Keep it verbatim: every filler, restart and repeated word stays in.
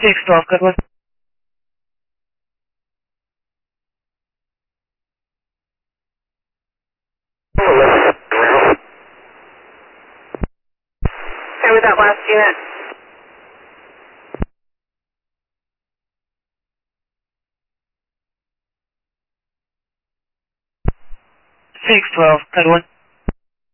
six twelve, good one. Hey, with that last unit. six twelve, good one.